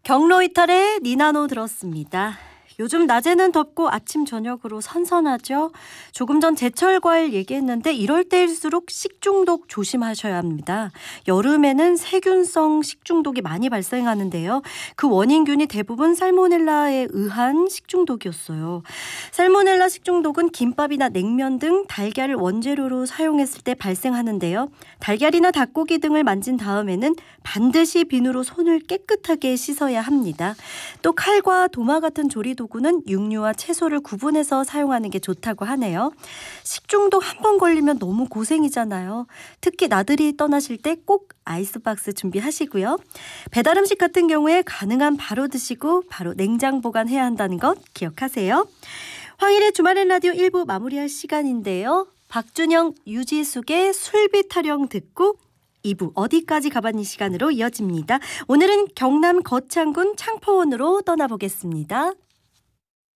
경로 이탈의 니나노 들었습니다. 요즘 낮에는 덥고 아침 저녁으로 선선하죠. 조금 전 제철 과일 얘기했는데 이럴 때일수록 식중독 조심하셔야 합니다. 여름에는 세균성 식중독이 많이 발생하는데요. 그 원인균이 대부분 살모넬라에 의한 식중독이었어요. 살모넬라 식중독은 김밥이나 냉면 등 달걀을 원재료로 사용했을 때 발생하는데요. 달걀이나 닭고기 등을 만진 다음에는 반드시 비누로 손을 깨끗하게 씻어야 합니다. 또 칼과 도마 같은 조리도구는 육류와 채소를 구분해서 사용하는 게 좋다고 하네요. 식중독 한 번 걸리면 너무 고생이잖아요. 특히 나들이 떠나실 때 꼭 아이스박스 준비하시고요. 배달 음식 같은 경우에 가능한 바로 드시고 바로 냉장 보관해야 한다는 것 기억하세요. 황일의 주말엔 라디오 1부 마무리할 시간인데요. 박준영, 유지숙의 술비 타령 듣고 2부 어디까지 가봤니 시간으로 이어집니다. 오늘은 경남 거창군 창포원으로 떠나보겠습니다.